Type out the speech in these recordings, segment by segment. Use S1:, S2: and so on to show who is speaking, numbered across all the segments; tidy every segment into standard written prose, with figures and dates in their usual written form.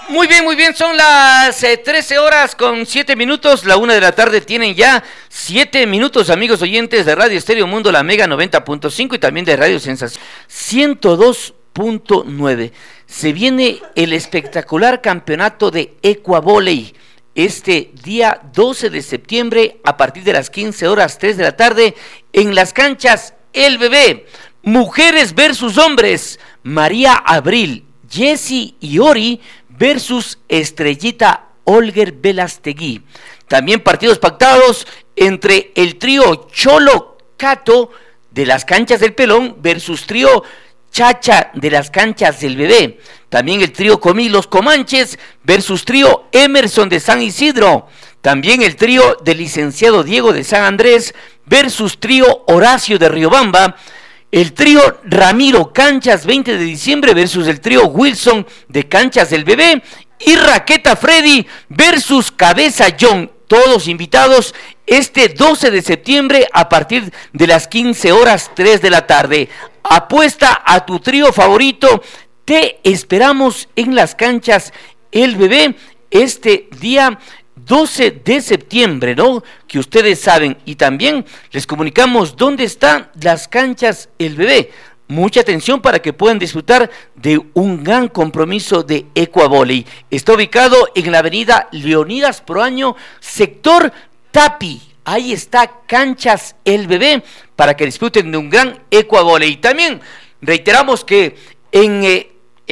S1: Muy bien, son las 13 horas con 7 minutos, la 1 de la tarde tienen ya 7 minutos, amigos oyentes de Radio Estéreo Mundo, la Mega 90.5 y también de Radio Sensación 102.9. Se viene el espectacular campeonato de Ecuavóley este día 12 de septiembre a partir de las 15 horas 3 de la tarde en las canchas El Bebé. Mujeres versus hombres, María Abril, Jessy y Ori versus Estrellita Olger Velastegui. También partidos pactados entre el trío Cholo Cato de las canchas del Pelón versus trío Chacha de las canchas del Bebé. También el trío Comí los Comanches versus trío Emerson de San Isidro. También el trío del licenciado Diego de San Andrés versus trío Horacio de Riobamba. El trío Ramiro Canchas 20 de diciembre versus el trío Wilson de Canchas del Bebé y Raqueta Freddy versus Cabeza John, todos invitados este 12 de septiembre a partir de las 15 horas 3 de la tarde. Apuesta a tu trío favorito, te esperamos en las canchas El Bebé este día 12 de septiembre, ¿no? Que ustedes saben, y también les comunicamos dónde están las canchas El Bebé. Mucha atención para que puedan disfrutar de un gran compromiso de Ecuavóley. Está ubicado en la avenida Leonidas Proaño, sector Tapi. Ahí está Canchas El Bebé para que disfruten de un gran Ecuavóley. Y también reiteramos que en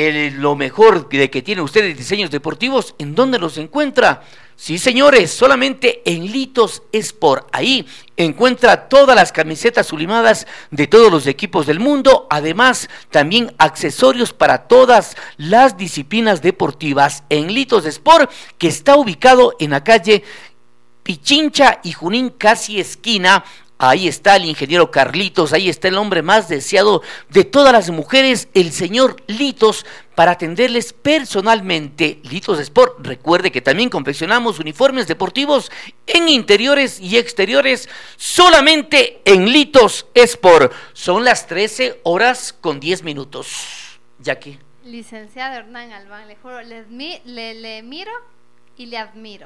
S1: lo mejor de que tienen ustedes diseños deportivos, ¿en dónde los encuentra? Sí, señores, solamente en Litos Sport. Ahí encuentra todas las camisetas sublimadas de todos los equipos del mundo. Además, también accesorios para todas las disciplinas deportivas. En Litos Sport, que está ubicado en la calle Pichincha y Junín, casi esquina. Ahí está el ingeniero Carlitos, ahí está el hombre más deseado de todas las mujeres, el señor Litos, para atenderles personalmente. Litos Sport, recuerde que también confeccionamos uniformes deportivos en interiores y exteriores, solamente en Litos Sport. Son las 13 horas con 10 minutos. Jackie.
S2: Licenciado Hernán Albán, le juro, le miro y le admiro.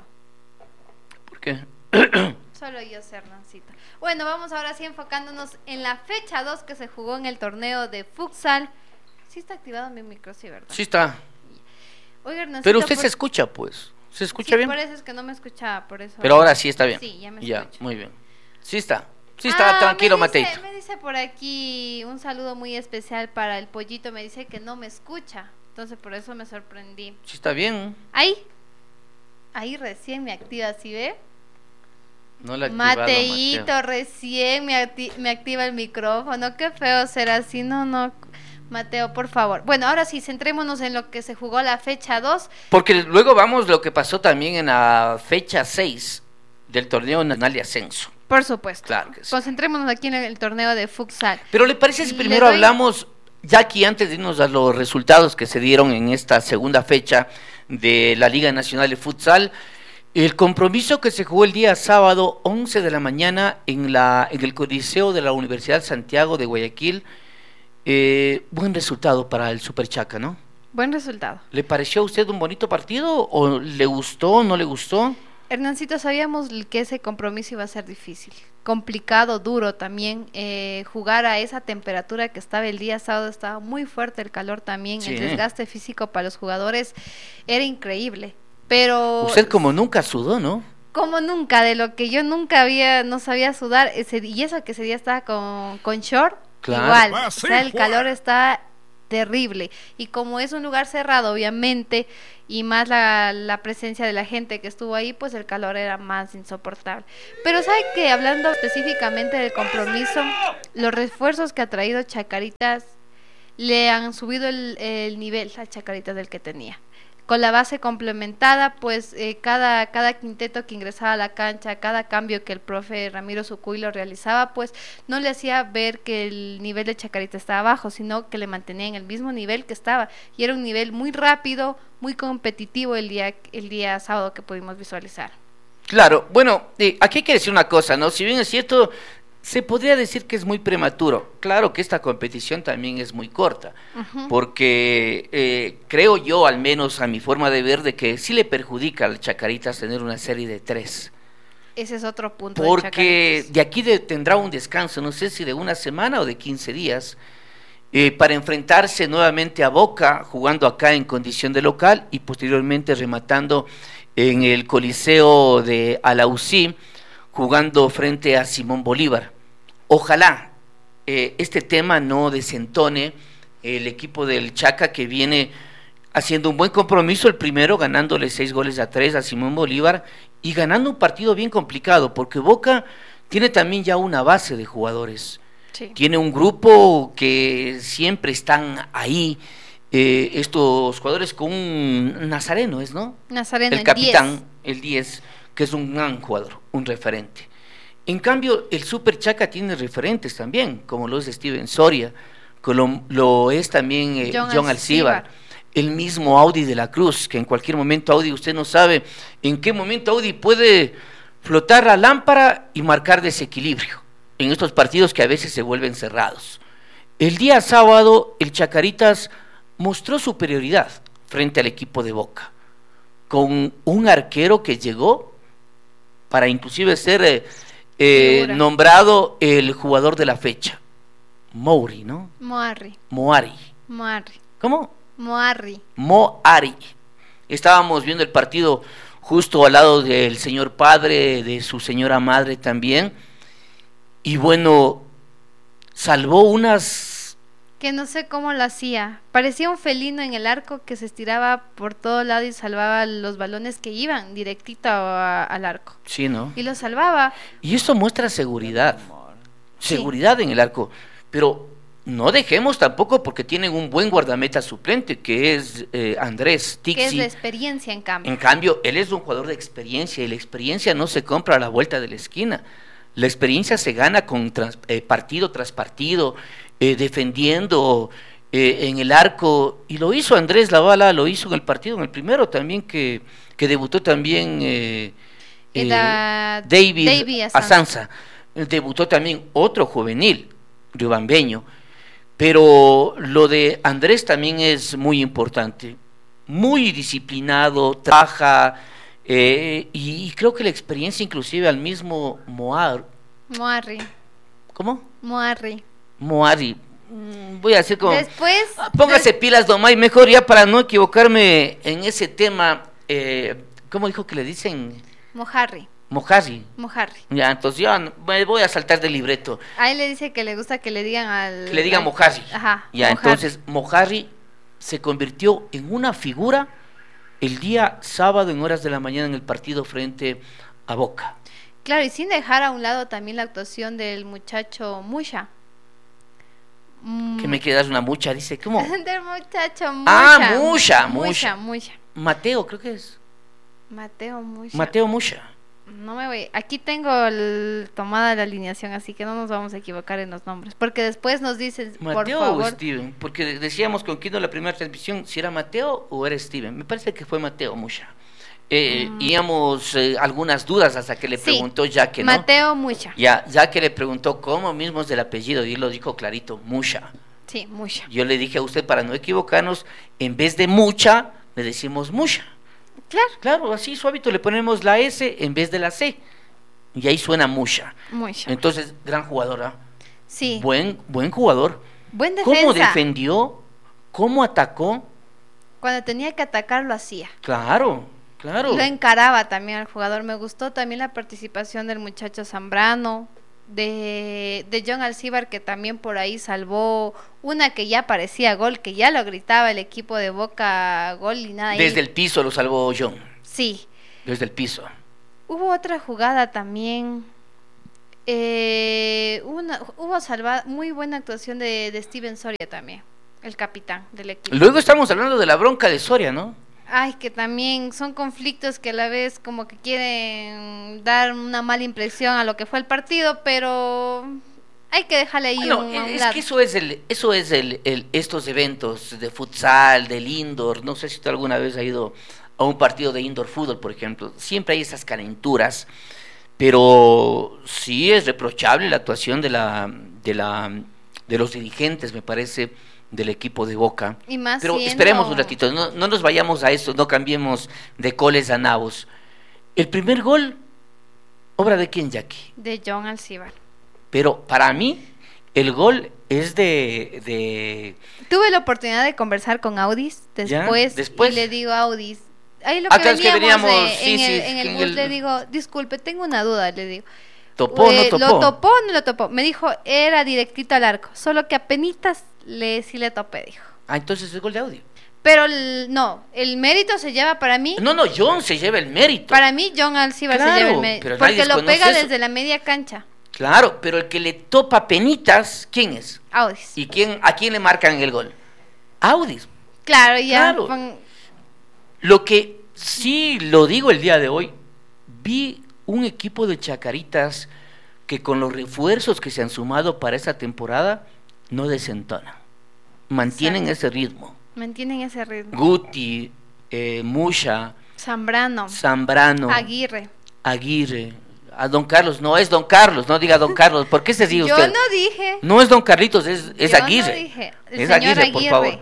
S1: ¿Por qué?
S2: Solo yo sé, Hernancito. Bueno, vamos ahora sí enfocándonos en la fecha 2 que se jugó en el torneo de futsal. Sí está activado mi micro, sí, ¿verdad?
S1: Sí está.
S2: Oiga, Hernancito,
S1: pero usted se escucha, pues. ¿Se escucha bien?
S2: Por eso es que no me escuchaba, por eso.
S1: Pero ahora sí está bien.
S2: Sí, ya me
S1: escucho. Muy bien. Sí está. Sí está, tranquilo, Mateito.
S2: Me dice por aquí un saludo muy especial para el pollito. Me dice que no me escucha. Entonces por eso me sorprendí.
S1: Sí está bien.
S2: Ahí recién me activa, ¿sí ve?
S1: No la activado,
S2: Mateito, recién me activa el micrófono. Qué feo ser así. No, Mateo, por favor. Bueno, ahora sí, centrémonos en lo que se jugó la fecha 2.
S1: Porque luego vamos lo que pasó también en la fecha 6 del torneo nacional de ascenso.
S2: Por supuesto.
S1: Claro que sí.
S2: Concentrémonos aquí en el torneo de futsal.
S1: Pero ¿le parece si primero hablamos, Jackie, antes de irnos a los resultados que se dieron en esta segunda fecha de la Liga Nacional de Futsal? El compromiso que se jugó el día sábado 11 de la mañana en el Coliseo de la Universidad Santiago de Guayaquil. Buen resultado para el Super Chaca, ¿no?
S2: Buen resultado.
S1: ¿Le pareció a usted un bonito partido o le gustó, no le gustó?
S2: Hernancito, sabíamos que ese compromiso iba a ser difícil, complicado, duro también. Jugar a esa temperatura que estaba el día sábado, estaba muy fuerte el calor también, sí. El desgaste físico para los jugadores era increíble. Pero
S1: usted como nunca sudó, ¿no?
S2: Como nunca, de lo que yo nunca no sabía sudar, y eso que ese día estaba con short, claro. Igual, o sea, el calor está terrible, y como es un lugar cerrado, obviamente, y más la presencia de la gente que estuvo ahí, pues el calor era más insoportable. Pero sabe que hablando específicamente del compromiso, los refuerzos que ha traído Chacaritas le han subido el nivel a Chacaritas del que tenía. Con la base complementada, pues cada quinteto que ingresaba a la cancha, cada cambio que el profe Ramiro Sucuy lo realizaba, pues no le hacía ver que el nivel de Chacarita estaba bajo, sino que le mantenía en el mismo nivel que estaba, y era un nivel muy rápido, muy competitivo el día sábado que pudimos visualizar.
S1: Claro, bueno, aquí hay que decir una cosa, ¿no? Si bien es cierto, Se podría decir que es muy prematuro. Claro que esta competición también es muy corta, porque creo yo, al menos a mi forma de ver, de que sí le perjudica al Chacaritas tener una serie de 3.
S2: Ese es otro punto.
S1: Porque de aquí tendrá un descanso, no sé si de una semana o de 15 días, para enfrentarse nuevamente a Boca, jugando acá en condición de local y posteriormente rematando en el Coliseo de Alausí, jugando frente a Simón Bolívar. Ojalá este tema no desentone el equipo del Chaca, que viene haciendo un buen compromiso, el primero ganándole 6-3 a Simón Bolívar y ganando un partido bien complicado, porque Boca tiene también ya una base de jugadores. Sí. Tiene un grupo que siempre están ahí, estos jugadores con un Nazareno, ¿no?
S2: Nazareno,
S1: el capitán, el 10, que es un gran jugador, un referente. En cambio, el Super Chaca tiene referentes también, como lo es Steven Soria, como lo es también John Alcíbar, el mismo Audi de la Cruz, que en cualquier momento Audi, usted no sabe en qué momento Audi puede flotar la lámpara y marcar desequilibrio en estos partidos que a veces se vuelven cerrados. El día sábado, el Chacaritas mostró superioridad frente al equipo de Boca, con un arquero que llegó para inclusive ser nombrado el jugador de la fecha, Moari, ¿no?
S2: Moari.
S1: ¿Cómo?
S2: Moari.
S1: Estábamos viendo el partido justo al lado del señor padre, de su señora madre también, y bueno, salvó unas...
S2: Que no sé cómo lo hacía, parecía un felino en el arco que se estiraba por todo lado y salvaba los balones que iban directito al arco.
S1: Sí, ¿no?
S2: Y lo salvaba.
S1: Y eso muestra seguridad en el arco, pero no dejemos tampoco, porque tienen un buen guardameta suplente, que es Andrés Tixi.
S2: Que es de experiencia, en cambio.
S1: En cambio, él es un jugador de experiencia, y la experiencia no se compra a la vuelta de la esquina. La experiencia se gana con partido tras partido, defendiendo en el arco, y lo hizo Andrés Lavala, lo hizo en el partido, en el primero también, que debutó también David Asanza. Debutó también otro juvenil, riobambeño, pero lo de Andrés también es muy importante, muy disciplinado, trabaja, y creo que la experiencia inclusive al mismo
S2: Moari.
S1: ¿Cómo?
S2: Moari.
S1: Voy a decir como...
S2: Después...
S1: Póngase pilas, Domay, mejor ya para no equivocarme en ese tema. ¿Cómo dijo que le dicen?
S2: Mojarri.
S1: Ya, entonces ya me voy a saltar del libreto.
S2: A él le dice que le gusta que le digan
S1: Que le digan Mojarri.
S2: Ajá.
S1: Ya,
S2: Mojarri.
S1: entonces Mojarri se convirtió en una figura el día sábado en horas de la mañana en el partido frente a Boca.
S2: Claro, y sin dejar a un lado también la actuación del muchacho Musha.
S1: Que me quieres dar una mucha, dice, ¿cómo?
S2: Del muchacho Musha.
S1: Musha. Mateo, creo que es.
S2: Mateo
S1: Musha.
S2: No me voy. Aquí tengo tomada la alineación, así que no nos vamos a equivocar en los nombres, porque después nos dicen,
S1: Mateo,
S2: por favor.
S1: o Steven, porque decíamos con quién la primera transmisión, si era Mateo o era Steven. Me parece que fue Mateo Musha. Íbamos algunas dudas hasta que le preguntó Jaque, ¿no?
S2: Mateo Musha.
S1: Ya que le preguntó cómo mismo es del apellido, y él lo dijo clarito, Musha.
S2: Sí, Musha.
S1: Yo le dije a usted, para no equivocarnos, en vez de Mucha, le decimos Musha. Claro, así su hábito, le ponemos la S en vez de la C, y ahí suena Musha. Entonces, gran jugadora.
S2: Sí.
S1: Buen jugador.
S2: Buen defensa.
S1: ¿Cómo defendió? ¿Cómo atacó?
S2: Cuando tenía que atacar lo hacía.
S1: Claro.
S2: Lo encaraba también al jugador. Me gustó también la participación del muchacho Zambrano, de John Alcíbar, que también por ahí salvó una que ya parecía gol, que ya lo gritaba el equipo de Boca, gol y nada.
S1: Desde el piso lo salvó John.
S2: Sí.
S1: Desde el piso.
S2: Hubo otra jugada también. Hubo muy buena actuación de Steven Soria también, el capitán del equipo.
S1: Luego estamos hablando de la bronca de Soria, ¿no?
S2: Ay, que también son conflictos que a la vez como que quieren dar una mala impresión a lo que fue el partido, pero hay que dejarle ahí un lado.
S1: Que eso es estos eventos de futsal, del indoor. No sé si tú alguna vez has ido a un partido de indoor fútbol, por ejemplo. Siempre hay esas calenturas, Pero sí es reprochable la actuación de los dirigentes, me parece, del equipo de Boca.
S2: Y más
S1: pero esperemos un ratito, no nos vayamos a eso, no cambiemos de coles a nabos. El primer gol, ¿obra de quién, Jackie?
S2: De John Alcibar.
S1: Pero para mí, el gol es de...
S2: Tuve la oportunidad de conversar con Audis después. Y le digo a Audis, ahí lo que veníamos en el bus, le digo, disculpe, tengo una duda, le digo.
S1: ¿Topó o no topó?
S2: ¿Lo topó o no lo topó? Me dijo, era directito al arco, solo que apenitas sí le topé, dijo.
S1: Entonces es gol de Audi.
S2: Pero no, el mérito se lleva para mí.
S1: No, John se lleva el mérito.
S2: Para mí, John Alcibar se lleva el mérito. Porque lo pega desde la media cancha.
S1: Claro, pero el que le topa penitas, ¿quién es?
S2: Audis.
S1: ¿Y a quién le marcan el gol? Audis.
S2: Claro, ya.
S1: Claro. Lo que sí lo digo el día de hoy, vi un equipo de Chacaritas que con los refuerzos que se han sumado para esta temporada no desentona. Mantienen ese ritmo. Guti, Musha,
S2: Zambrano,
S1: Aguirre. A Don Carlos, no es Don Carlos, no diga Don Carlos. ¿Por qué se dice usted?
S2: Yo no dije.
S1: No es Don Carlitos, es Aguirre.
S2: No dije.
S1: Es Aguirre, por favor.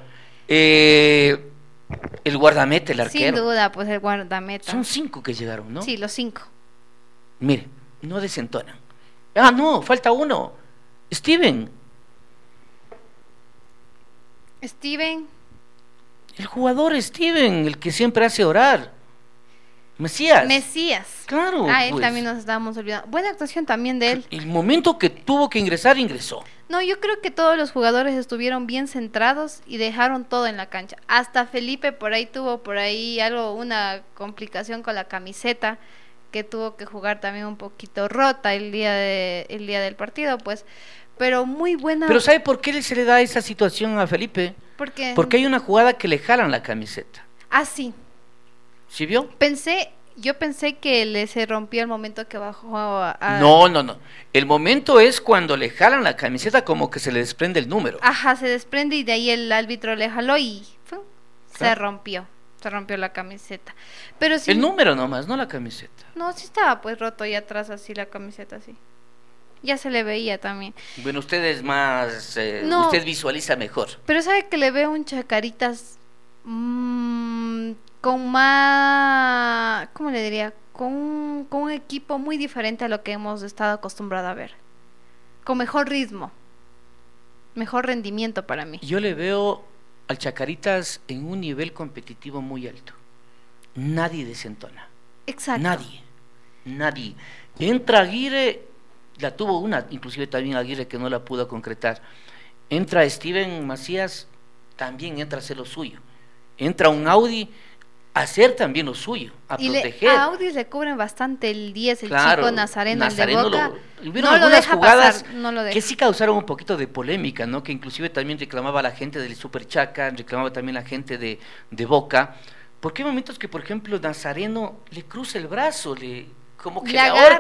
S1: El guardameta, el arquero.
S2: Sin duda, pues el guardameta.
S1: Son 5 que llegaron, ¿no?
S2: Sí, los 5.
S1: Mire, no desentonan. No, falta uno. Steven. El jugador Steven, el que siempre hace orar. Mesías. Claro.
S2: Él también nos estábamos olvidando. Buena actuación también de él.
S1: El momento que tuvo que ingresar, ingresó.
S2: No, yo creo que todos los jugadores estuvieron bien centrados y dejaron todo en la cancha. Hasta Felipe tuvo una complicación con la camiseta, que tuvo que jugar también un poquito rota el día del partido, pues. Pero muy buena.
S1: Pero ¿sabe por qué se le da esa situación a Felipe?
S2: ¿Por qué?
S1: Porque hay una jugada que le jalan la camiseta.
S2: Sí.
S1: ¿Sí vio?
S2: Yo pensé que se rompió el momento que bajó
S1: No. El momento es cuando le jalan la camiseta, como que se le desprende el número.
S2: Se desprende y de ahí el árbitro le jaló y se rompió. Se rompió la camiseta. Pero sí,
S1: el número nomás, no la camiseta.
S2: No, sí estaba pues roto ahí atrás así la camiseta así. Ya se le veía también.
S1: Bueno, usted es más... usted visualiza mejor.
S2: Pero sabe que le veo un Chacaritas con más... ¿Cómo le diría? Con un equipo muy diferente a lo que hemos estado acostumbrados a ver. Con mejor ritmo. Mejor rendimiento para mí.
S1: Yo le veo al Chacaritas en un nivel competitivo muy alto. Nadie desentona.
S2: Exacto.
S1: Nadie. Entra Aguirre... La tuvo una, inclusive también Aguirre, que no la pudo concretar. Entra Steven Macías, también entra a hacer lo suyo. Entra un Audi a hacer también lo suyo, a proteger.
S2: A Audi le cubren bastante el 10, el chico Nazareno, el de Boca.
S1: Hubieron algunas jugadas que sí causaron un poquito de polémica, ¿no? Que inclusive también reclamaba la gente del Super Chaca, reclamaba también la gente de Boca. Porque hay momentos que, por ejemplo, Nazareno le cruza el brazo, como que le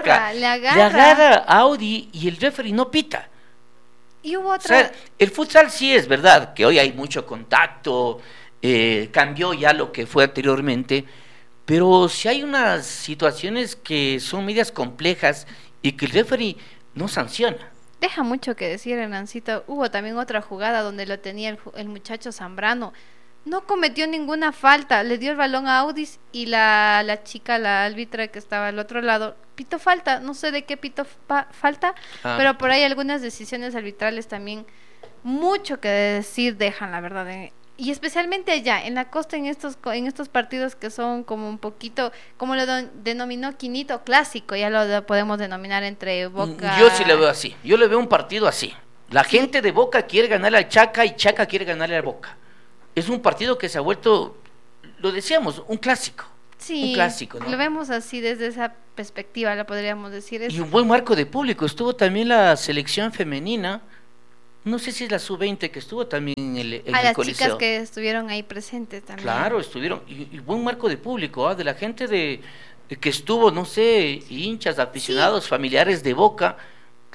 S1: agarra a Audi y el referee no pita.
S2: Y hubo otra...
S1: O sea, el futsal sí es verdad que hoy hay mucho contacto, cambió ya lo que fue anteriormente, pero sí hay unas situaciones que son medias complejas y que el referee no sanciona.
S2: Deja mucho que decir, Hernancito. Hubo también otra jugada donde lo tenía el muchacho Zambrano. No cometió ninguna falta, le dio el balón a Audis y la chica, la árbitra que estaba al otro lado, pitó falta, no sé de qué pitó falta, pero por ahí algunas decisiones arbitrales también mucho que decir dejan, la verdad, y especialmente allá, en la costa, en estos partidos que son como un poquito, como lo denominó Quinito, clásico, ya lo podemos denominar entre Boca...
S1: Yo sí lo veo así, yo le veo un partido así, la gente de Boca quiere ganarle al Chaca y Chaca quiere ganarle al Boca. Es un partido que se ha vuelto, lo decíamos, un clásico.
S2: Sí,
S1: un clásico, ¿no?
S2: Lo vemos así desde esa perspectiva, la podríamos decir.
S1: Y un buen marco de público. Estuvo también la selección femenina, no sé si es la sub-20 que estuvo también en el
S2: las
S1: Coliseo.
S2: Chicas que estuvieron ahí presentes también.
S1: Claro, estuvieron. Y buen marco de público, de la gente que estuvo, no sé, hinchas, aficionados, familiares de Boca.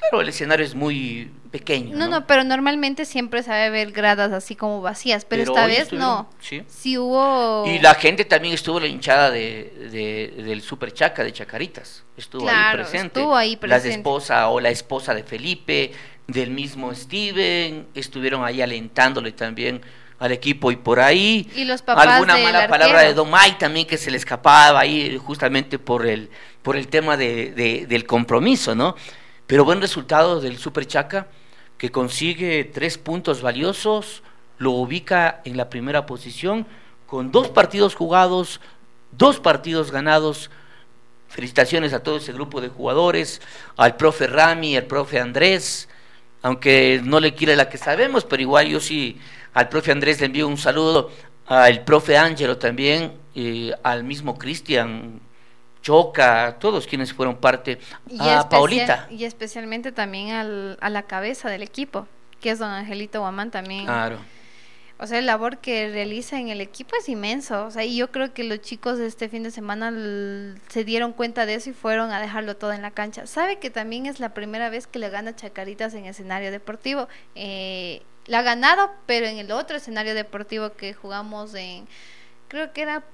S1: Claro, el escenario es muy pequeño.
S2: No, pero normalmente siempre sabe ver gradas así como vacías, pero esta vez no. Sí hubo...
S1: Y la gente también estuvo, la hinchada del Super Chaca, de Chacaritas. Estuvo ahí presente. La esposa o la esposa de Felipe, del mismo Steven, estuvieron ahí alentándole también al equipo, y por ahí
S2: y los papás
S1: alguna mala palabra de Domay también que se le escapaba ahí justamente por el tema del compromiso, ¿no? Pero buen resultado del Super Chaca, que consigue 3 puntos valiosos, lo ubica en la primera posición con 2 partidos jugados, 2 partidos ganados. Felicitaciones a todo ese grupo de jugadores, al profe Rami, al profe Andrés, aunque no le quiere la que sabemos, pero igual yo sí al profe Andrés le envío un saludo, al profe Ángelo también, al mismo Cristian Choca, a todos quienes fueron parte, a Paulita.
S2: Y especialmente también a la cabeza del equipo, que es don Angelito Guamán también.
S1: Claro.
S2: O sea, el labor que realiza en el equipo es inmenso. O sea, y yo creo que los chicos de este fin de semana se dieron cuenta de eso y fueron a dejarlo todo en la cancha. Sabe que también es la primera vez que le gana Chacaritas en escenario deportivo. La ha ganado, pero en el otro escenario deportivo que jugamos creo que era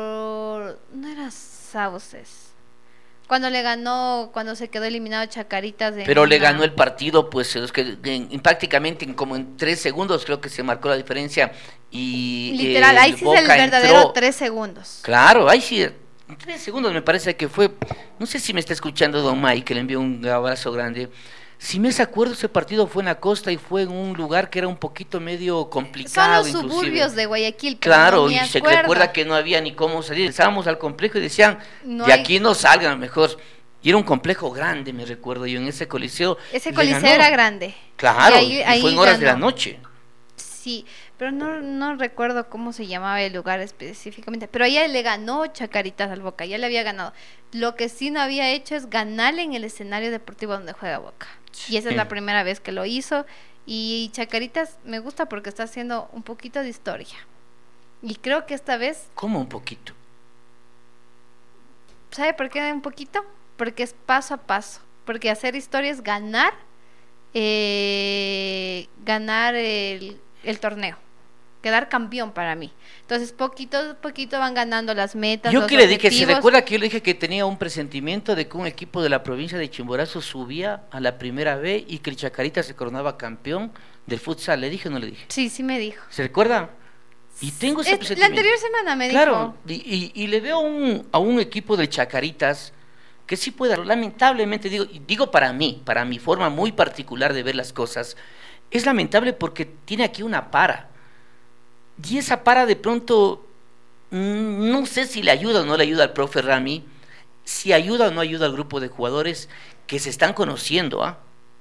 S2: no era Sauces. Cuando se quedó eliminado Chacaritas.
S1: Pero le ganó el partido, pues es que prácticamente como en 3 segundos creo que se marcó la diferencia. Y
S2: literal, ahí sí es el verdadero 3 segundos.
S1: Claro, ahí sí, en 3 segundos me parece que fue. No sé si me está escuchando don Mike, que le envió un abrazo grande. Si me acuerdo, ese partido fue en la costa y fue en un lugar que era un poquito medio complicado.
S2: Son los suburbios de Guayaquil.
S1: Claro, no, y se recuerda que no había ni cómo salir. Estábamos al complejo y decían, aquí no salgan mejor. Y era un complejo grande, me recuerdo yo, en ese coliseo.
S2: Ese coliseo era grande.
S1: Claro, y fue en horas de la noche.
S2: Sí, pero no recuerdo cómo se llamaba el lugar específicamente. Pero allá le ganó Chacaritas al Boca, ya le había ganado. Lo que sí no había hecho es ganarle en el escenario deportivo donde juega Boca. Y esa es la primera vez que lo hizo. Y Chacaritas me gusta porque está haciendo un poquito de historia. Y creo que esta vez...
S1: ¿Cómo un poquito?
S2: ¿Sabe por qué un poquito? Porque es paso a paso. Porque hacer historia es ganar el torneo. Quedar campeón para mí. Entonces, poquito a poquito van ganando las metas.
S1: Yo que le dije, ¿se recuerda que yo le dije que tenía un presentimiento de que un equipo de la provincia de Chimborazo subía a la primera B y que el Chacarita se coronaba campeón del futsal? ¿Le dije o no le dije?
S2: Sí, sí me dijo.
S1: ¿Se recuerda? Y tengo ese presentimiento.
S2: La anterior semana me dijo.
S1: Claro, y le veo a un equipo de Chacaritas que sí puede, lamentablemente, digo para mí, para mi forma muy particular de ver las cosas, es lamentable porque tiene aquí una para. Y esa para de pronto, no sé si le ayuda o no le ayuda al profe Rami, si ayuda o no ayuda al grupo de jugadores que se están conociendo.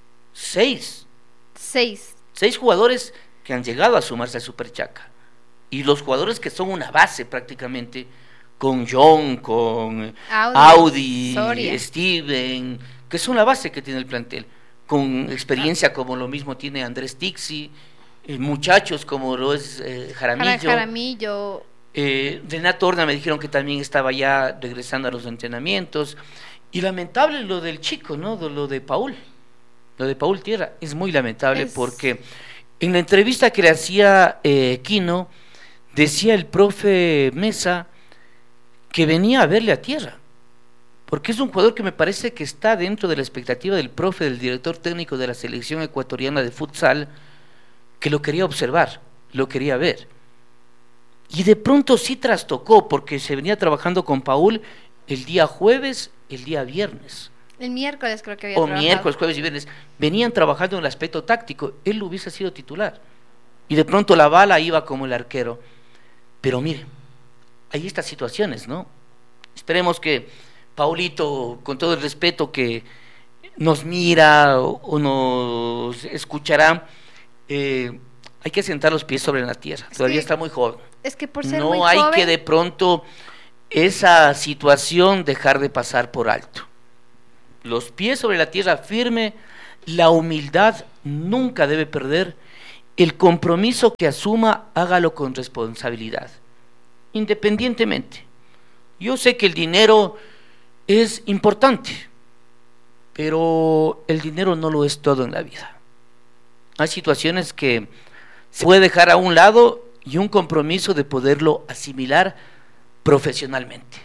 S1: 6 jugadores que han llegado a sumarse al Super Chaca. Y los jugadores que son una base prácticamente, con John, con Audi Steven, que son la base que tiene el plantel, con experiencia como lo mismo tiene Andrés Tixi, muchachos como lo es Jaramillo. Renato Horna me dijeron que también estaba ya regresando a los entrenamientos. Y lamentable lo del chico, ¿no? Lo de Paul Tierra. Es muy lamentable porque en la entrevista que le hacía Quino, decía el profe Mesa que venía a verle a Tierra. Porque es un jugador que me parece que está dentro de la expectativa del profe, del director técnico de la selección ecuatoriana de futsal, que lo quería observar, lo quería ver. Y de pronto sí trastocó, porque se venía trabajando con Paul el día jueves, el día viernes.
S2: El miércoles creo que había trabajado.
S1: Miércoles, jueves y viernes. Venían trabajando en el aspecto táctico. Él hubiese sido titular. Y de pronto la bala iba como el arquero. Pero mire, hay estas situaciones, ¿no? Esperemos que Paulito, con todo el respeto que nos mira o nos escuchará, hay que sentar los pies sobre la tierra. Todavía está muy joven.
S2: Es que por ser
S1: muy
S2: joven,
S1: no hay que de pronto esa situación dejar de pasar por alto. Los pies sobre la tierra firme, la humildad nunca debe perder, el compromiso que asuma, hágalo con responsabilidad, independientemente. Yo sé que el dinero es importante, pero el dinero no lo es todo en la vida. Hay situaciones que se puede dejar a un lado y un compromiso de poderlo asimilar profesionalmente.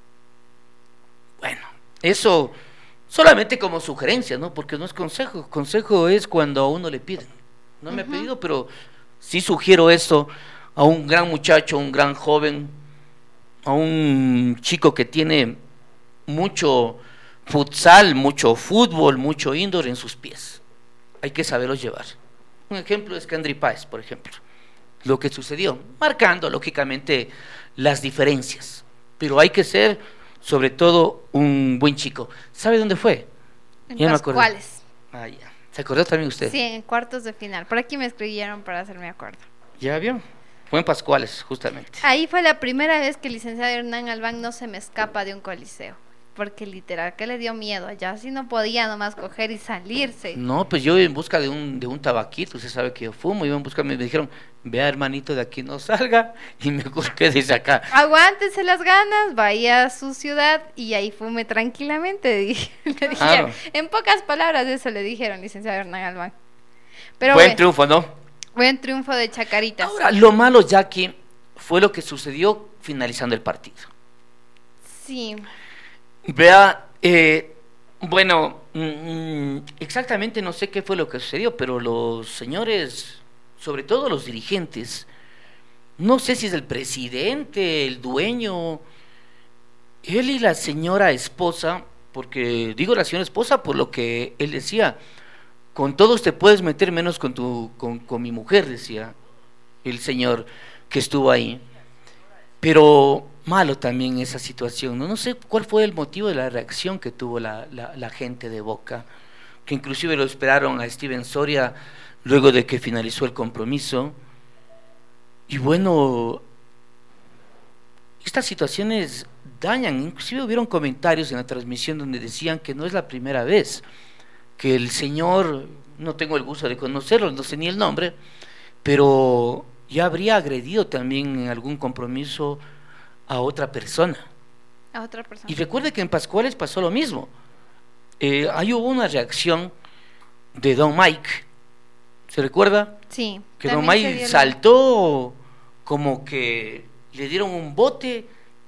S1: Bueno, eso solamente como sugerencia, ¿no? Porque no es consejo. Consejo es cuando a uno le piden. No me ha pedido, pero sí sugiero eso a un gran muchacho, un gran joven, a un chico que tiene mucho futsal, mucho fútbol, mucho indoor en sus pies. Hay que saberlos llevar. Un ejemplo es Kendry Páez, por ejemplo. Lo que sucedió, marcando lógicamente las diferencias. Pero hay que ser, sobre todo, un buen chico. ¿Sabe dónde fue?
S2: En Pascuales.
S1: Ah, ya. ¿Se acordó también usted?
S2: Sí, en cuartos de final. Por aquí me escribieron para hacerme acuerdo.
S1: ¿Ya vio? Fue en Pascuales, justamente.
S2: Ahí fue la primera vez que el licenciado Hernán Albán no se me escapa de un coliseo. Porque literal, que le dio miedo allá, así no podía nomás coger y salirse.
S1: No, pues yo en busca de un tabaquito, usted sabe que yo fumo, iba en busca, me dijeron, vea hermanito, de aquí no salga, y mejor quédese acá.
S2: Aguántese las ganas, vaya a su ciudad y ahí fume tranquilamente, le dijeron. Claro. En pocas palabras eso le dijeron, licenciado Hernán Albán. Pero
S1: buen triunfo, ¿no?
S2: Buen triunfo de Chacaritas.
S1: Ahora, lo malo, Jackie, fue lo que sucedió finalizando el partido.
S2: Sí.
S1: Vea, bueno, exactamente no sé qué fue lo que sucedió, pero los señores, sobre todo los dirigentes, no sé si es el presidente, el dueño, él y la señora esposa, porque digo la señora esposa por lo que él decía, con todos te puedes meter menos con mi mujer, decía el señor que estuvo ahí. Pero malo también esa situación, ¿no? No sé cuál fue el motivo de la reacción que tuvo la gente de Boca, que inclusive lo esperaron a Steven Soria luego de que finalizó el compromiso. Y bueno, estas situaciones dañan, inclusive hubieron comentarios en la transmisión donde decían que no es la primera vez que el señor, no tengo el gusto de conocerlo, no sé ni el nombre, pero ya habría agredido también en algún compromiso a otra persona.
S2: A otra persona.
S1: Y recuerde que en Pascuales pasó lo mismo. Ahí hubo una reacción de Don Mike. ¿Se recuerda?
S2: Sí.
S1: Que Don Mike saltó como que le dieron un bote,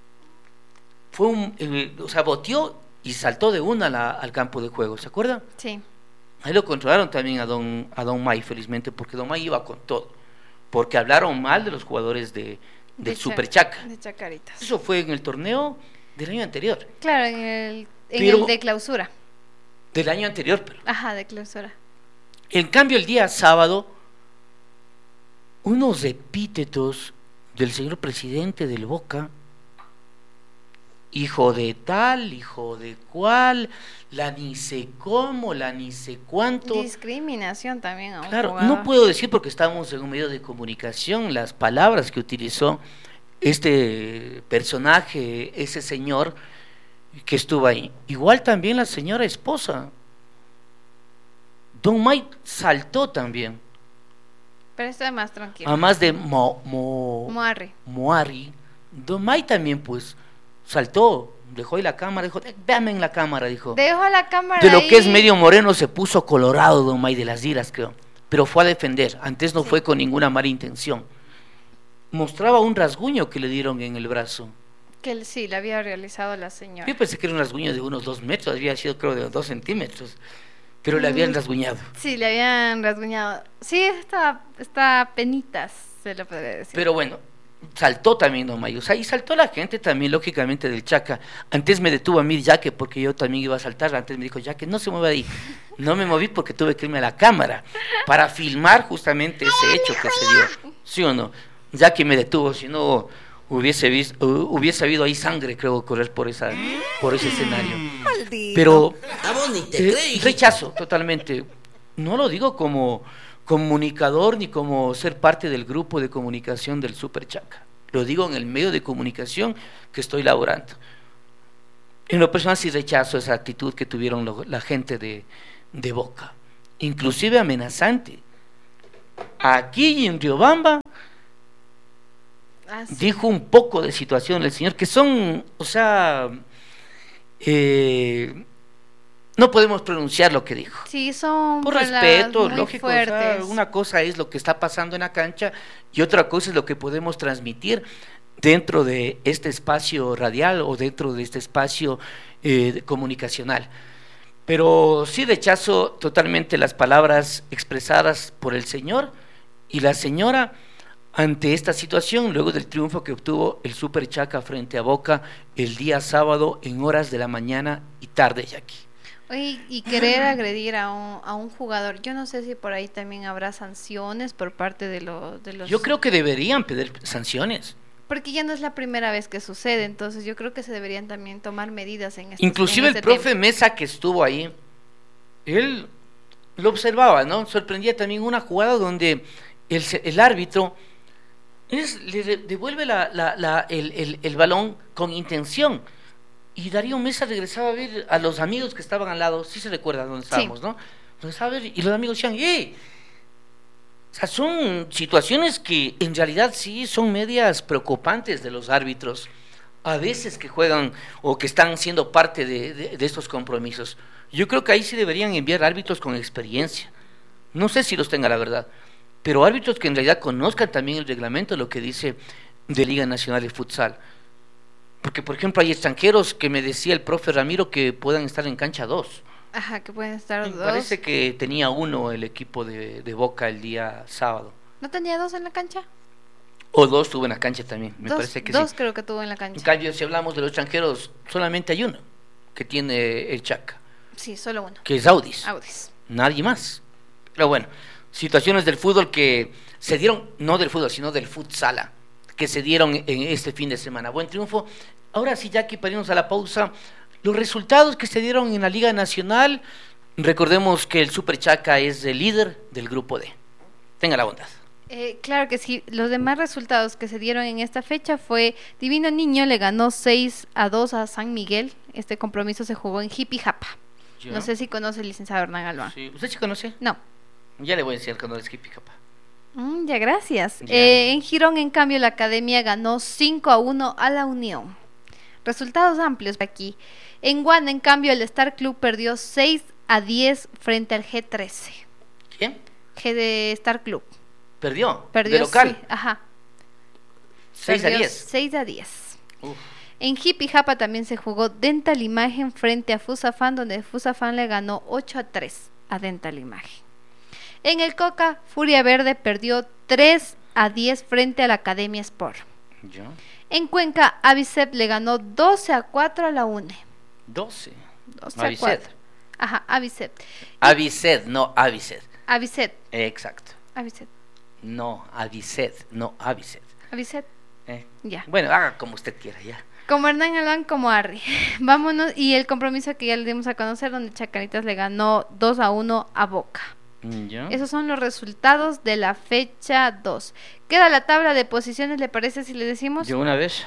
S1: o sea, boteó y saltó de una al campo de juego. ¿Se acuerda?
S2: Sí.
S1: Ahí lo controlaron también a Don Mike, felizmente, porque Don Mike iba con todo. Porque hablaron mal de los jugadores del Super Chaca.
S2: De Chacaritas.
S1: Eso fue en el torneo del año anterior.
S2: Claro, en el de clausura.
S1: Del año anterior, pero.
S2: Ajá, de clausura.
S1: En cambio, el día sábado, unos epítetos del señor presidente del Boca, hijo de tal, hijo de cual, la ni sé cómo, la ni sé cuánto.
S2: Discriminación también.
S1: Claro, no puedo decir porque estamos en un medio de comunicación las palabras que utilizó este personaje, ese señor que estuvo ahí. Igual también la señora esposa. Don Mike saltó también.
S2: Pero está más tranquilo.
S1: Además de
S2: Moarri.
S1: Don Mike también pues saltó, dejó ahí la cámara, dijo, véame en la cámara, dijo.
S2: Dejó la cámara
S1: de lo
S2: ahí.
S1: Que es medio moreno se puso colorado Don Mike de las iras, creo. Pero fue a defender, antes no fue con ninguna mala intención. Mostraba un rasguño que le dieron en el brazo.
S2: Que sí, le había realizado la señora.
S1: Yo pensé que era un rasguño de unos 2 metros, había sido creo de 2 centímetros. Pero le habían rasguñado.
S2: Sí, le habían rasguñado. Sí, está penitas, se lo podría decir.
S1: Pero bueno, saltó también Don Mike. O sea, y saltó la gente también, lógicamente, del Chaca. Antes me detuvo a mí Yaque porque yo también iba a saltar. Antes me dijo, Yaque, no se mueva de ahí. No me moví porque tuve que irme a la cámara para filmar justamente ese hecho que se dio. ¿Sí o no? Yaque me detuvo, si no hubiese habido ahí sangre, creo, correr por ese escenario. Maldito. Pero rechazo totalmente. No lo digo como comunicador ni como ser parte del grupo de comunicación del Super Chaca. Lo digo en el medio de comunicación que estoy laborando. En lo personal sí rechazo esa actitud que tuvieron la gente de Boca, inclusive amenazante. Aquí en Riobamba dijo un poco de situación el señor, que son, o sea, no no podemos pronunciar lo que dijo.
S2: Sí, son
S1: por respeto, lógico.
S2: Fuertes.
S1: Una cosa es lo que está pasando en la cancha y otra cosa es lo que podemos transmitir dentro de este espacio radial o dentro de este espacio comunicacional. Pero sí rechazo totalmente las palabras expresadas por el señor y la señora ante esta situación, luego del triunfo que obtuvo el Super Chaca frente a Boca el día sábado en horas de la mañana y tarde, Jackie.
S2: Oye, y querer agredir a un jugador, yo no sé si por ahí también habrá sanciones por parte de los...
S1: Yo creo que deberían pedir sanciones.
S2: Porque ya no es la primera vez que sucede, entonces yo creo que se deberían también tomar medidas en este
S1: Inclusive el profe Mesa que estuvo ahí, él lo observaba, ¿no? Sorprendía también una jugada donde el árbitro le devuelve el balón con intención y Darío Mesa regresaba a ver a los amigos que estaban al lado, sí se recuerda donde estábamos, sí, ¿no? Regresaba a ver y los amigos decían, o sea, son situaciones que en realidad sí son medias preocupantes de los árbitros, a veces que juegan o que están siendo parte de estos compromisos. Yo creo que ahí sí deberían enviar árbitros con experiencia, no sé si los tenga la verdad, pero árbitros que en realidad conozcan también el reglamento, lo que dice de Liga Nacional de Futsal. Porque, por ejemplo, hay extranjeros que me decía el profe Ramiro que puedan estar en cancha 2.
S2: Ajá, que pueden estar 2.
S1: Parece que tenía 1 el equipo de Boca el día sábado.
S2: ¿No tenía 2 en la cancha?
S1: O 2 tuvo en la cancha también, me parece que
S2: 2
S1: sí.
S2: Creo que tuvo en la cancha.
S1: En cambio, si hablamos de los extranjeros, solamente hay 1 que tiene el Chaca.
S2: Sí, solo 1.
S1: Que es Audis.
S2: Audis.
S1: Nadie más. Pero bueno, situaciones del fútbol que se dieron, no del fútbol, sino del futsala, que se dieron en este fin de semana. Buen triunfo. Ahora sí, Jackie, para irnos a la pausa, los resultados que se dieron en la Liga Nacional, recordemos que el Super Chaca es el líder del grupo D. Tenga la bondad.
S2: Claro que sí, los demás resultados que se dieron en esta fecha fue Divino Niño le ganó 6-2 a San Miguel. Este compromiso se jugó en Jipijapa. No sé si conoce el licenciado Hernán Galván.
S1: Sí. ¿Usted sí conoce?
S2: No.
S1: Ya le voy a decir cuando es Jipijapa.
S2: Ya, gracias. Ya. En Girón, en cambio, la Academia ganó 5-1 a la Unión. Resultados amplios aquí. En Guana, en cambio, el Star Club perdió 6-10 frente al G13.
S1: ¿Quién?
S2: G de Star Club.
S1: ¿Perdió? ¿De local?
S2: Sí, ajá.
S1: 6-10.
S2: 6-10. En Jipijapa también se jugó Dental Imagen frente a Fusafán, donde Fusafán le ganó 8-3 a Dental Imagen. En el Coca, Furia Verde perdió 3-10 frente a la Academia Sport.
S1: ¿Yo?
S2: En Cuenca, Avicep le ganó 12-4 a la UNE.
S1: 12-4.
S2: Ajá, Avicep.
S1: Avicet, no Avicet.
S2: Avicet.
S1: Exacto.
S2: Avicet.
S1: No, Avicet, no Avicet.
S2: Avicet. Ya.
S1: Bueno, haga como usted quiera, ya.
S2: Como Hernán Galván, como Arri. Vámonos, y el compromiso que ya le dimos a conocer, donde Chacaritas le ganó 2-1 a Boca.
S1: ¿Ya?
S2: Esos son los resultados de la fecha 2. Queda la tabla de posiciones, ¿le parece si le decimos?
S1: ¿De una vez?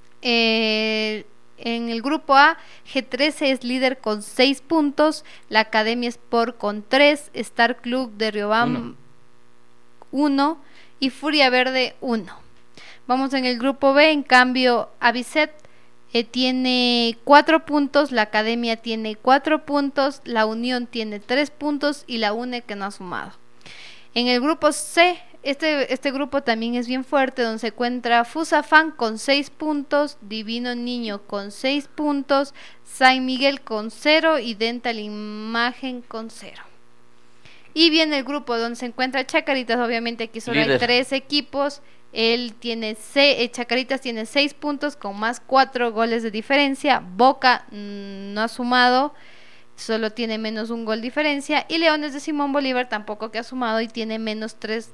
S2: En el grupo A, G13 es líder con 6 puntos, la Academia Sport con 3, Star Club de Riobam 1 y Furia Verde 1. Vamos en el grupo B, en cambio, Avicet tiene 4 puntos, la Academia tiene 4 puntos, la Unión tiene 3 puntos y la UNE que no ha sumado. En el grupo C, este grupo también es bien fuerte, donde se encuentra Fusafán con 6 puntos, Divino Niño con 6 puntos, San Miguel con 0 y Dental Imagen con 0. Y viene el grupo donde se encuentra Chacaritas, obviamente aquí solo hay 3 equipos. Chacaritas tiene 6 puntos con más 4 goles de diferencia. Boca no ha sumado, solo tiene menos 1 gol diferencia. Y Leones de Simón Bolívar tampoco que ha sumado y tiene menos 3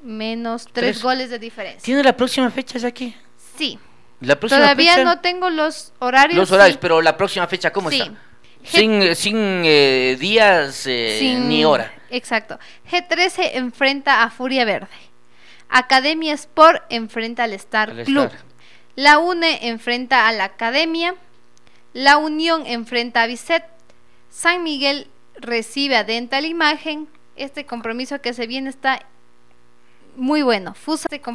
S2: goles de diferencia.
S1: ¿Tiene la próxima fecha ya aquí?
S2: Sí.
S1: ¿La próxima
S2: Todavía
S1: fecha?
S2: No tengo los horarios.
S1: Los horarios, sí. Pero la próxima fecha, ¿cómo está? Sin días ni hora.
S2: Exacto. G13 enfrenta a Furia Verde. Academia Sport enfrenta al Star Club. La UNE enfrenta a la Academia. La Unión enfrenta a Avicet. San Miguel recibe a Dental Imagen. Este compromiso que se viene está muy bueno.